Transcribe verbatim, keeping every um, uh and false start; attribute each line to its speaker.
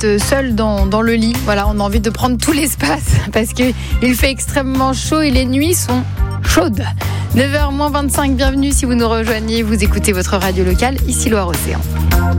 Speaker 1: être seul dans, dans le lit. Voilà, on a envie de prendre tout l'espace parce qu'il fait extrêmement chaud et les nuits sont chaudes. neuf heures moins vingt-cinq, bienvenue si vous nous rejoignez. Vous écoutez votre radio locale, ici Loire-Océan.